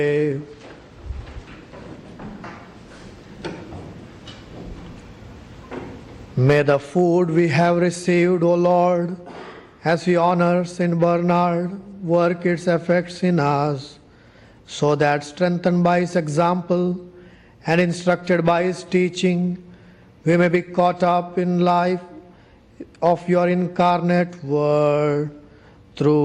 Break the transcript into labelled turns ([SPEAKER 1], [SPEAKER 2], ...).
[SPEAKER 1] May the food we have received, O Lord, as we honor St. Bernard, work its effects in us, so that strengthened by his example and instructed by his teaching, we may be caught up in life of your incarnate word through